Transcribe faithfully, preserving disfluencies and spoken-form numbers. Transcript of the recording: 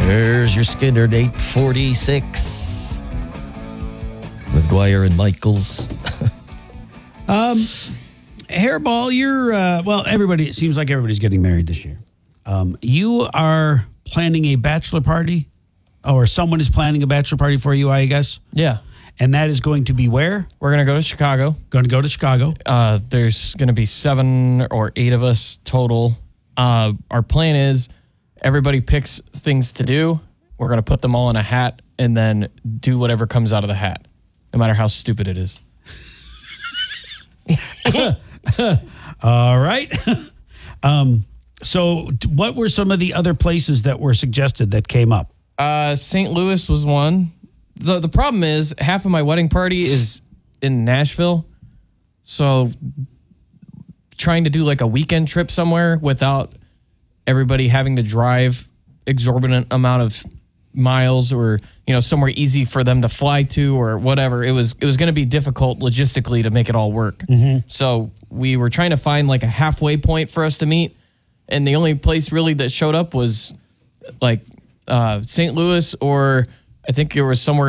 There's your Skinner at eight forty-six with Dwyer and Michaels. um, Hairball, you're, uh, well, everybody, it seems like everybody's getting married this year. Um, you are planning a bachelor party, or someone is planning a bachelor party for you, I guess? Yeah. And that is going to be where? We're going to go to Chicago. Going to go to Chicago. Uh, there's going to be seven or eight of us total. Uh, our plan is everybody picks things to do. We're going to put them all in a hat and then do whatever comes out of the hat, no matter how stupid it is. All right. um, so what were some of the other places that were suggested that came up? Uh, Saint Louis was one. The, the problem is half of my wedding party is in Nashville. So trying to do like a weekend trip somewhere without everybody having to drive exorbitant amount of miles, or, you know, somewhere easy for them to fly to or whatever. It was, it was going to be difficult logistically to make it all work. Mm-hmm. So we were trying to find like a halfway point for us to meet. And the only place really that showed up was like uh, Saint Louis, or I think there was somewhere